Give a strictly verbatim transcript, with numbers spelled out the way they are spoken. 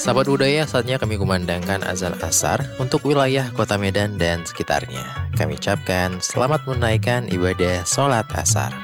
Sahabat budaya, saatnya kami kumandangkan azan asar untuk wilayah Kota Medan dan sekitarnya. Kami ucapkan selamat menunaikan ibadah sholat asar.